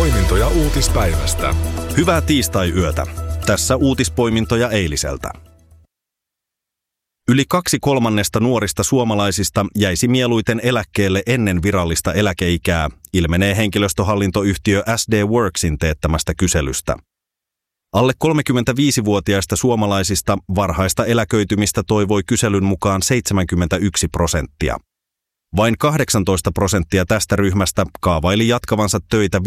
Uutispoimintoja uutispäivästä. Hyvää tiistai-yötä. Tässä uutispoimintoja eiliseltä. Yli 2/3 nuorista suomalaisista jäisi mieluiten eläkkeelle ennen virallista eläkeikää, ilmenee henkilöstöhallintoyhtiö SD Worksin teettämästä kyselystä. Alle 35-vuotiaista suomalaisista varhaista eläköitymistä toivoi kyselyn mukaan 71%. Vain 18% tästä ryhmästä kaavaili jatkavansa töitä